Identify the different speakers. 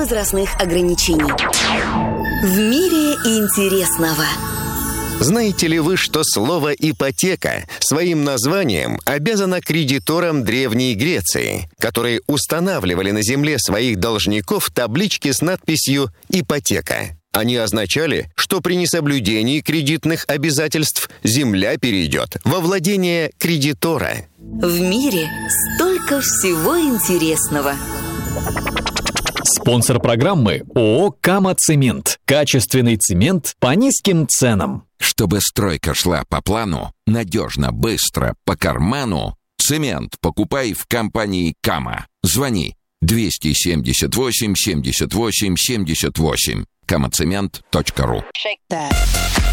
Speaker 1: возрастных ограничений. В мире интересного.
Speaker 2: Знаете ли вы, что слово «ипотека» своим названием обязано кредиторам Древней Греции, которые устанавливали на земле своих должников таблички с надписью «ипотека». Они означали, что при несоблюдении кредитных обязательств земля перейдет во владение кредитора.
Speaker 1: В мире столько всего интересного.
Speaker 3: Спонсор программы ООО «Кама-Цемент». Качественный цемент по низким ценам.
Speaker 4: Чтобы стройка шла по плану, надежно, быстро, по карману, цемент покупай в компании «Кама». Звони 278 78 78. kamacement.ru